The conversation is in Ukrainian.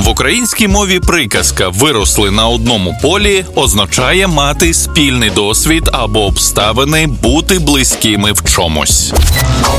В українській мові приказка «виросли на одному полі» означає мати спільний досвід або обставини, бути близькими в чомусь.